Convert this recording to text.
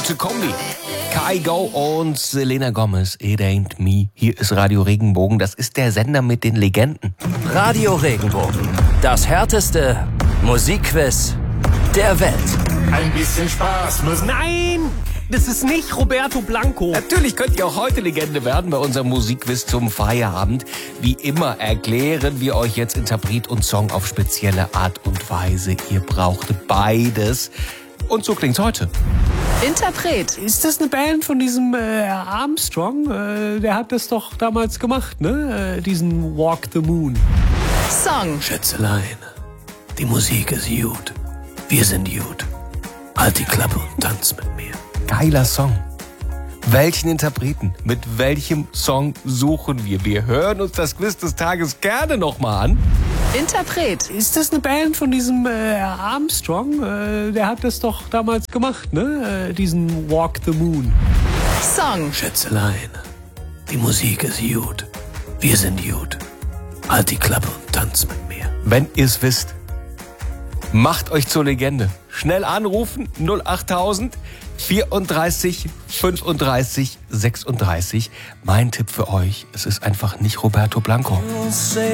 gute Kombi. Kygo und Selena Gomez, It Ain't Me. Hier ist Radio Regenbogen, das ist der Sender mit den Legenden. Radio Regenbogen, das härteste Musikquiz der Welt. Ein bisschen Spaß muss... Nein, das ist nicht Roberto Blanco. Natürlich könnt ihr auch heute Legende werden bei unserem Musikquiz zum Feierabend. Wie immer erklären wir euch jetzt Interpret und Song auf spezielle Art und Weise. Ihr braucht beides. Und so klingt's heute. Interpret. Ist das eine Band von diesem Armstrong? Der hat das doch damals gemacht, ne? Diesen Walk the Moon. Song. Schätzelein, die Musik ist gut. Wir sind gut. Halt die Klappe und tanz mit mir. Geiler Song. Welchen Interpreten, mit welchem Song suchen wir? Wir hören uns das Quiz des Tages gerne nochmal an. Interpret. Ist das eine Band von diesem Armstrong? Der hat das doch damals gemacht, ne? Diesen Walk the Moon. Song. Schätzelein, die Musik ist gut. Wir sind gut. Halt die Klappe und tanz mit mir. Wenn ihr's wisst, macht euch zur Legende. Schnell anrufen 08000 34 35 36. Mein Tipp für euch, es ist einfach nicht Roberto Blanco.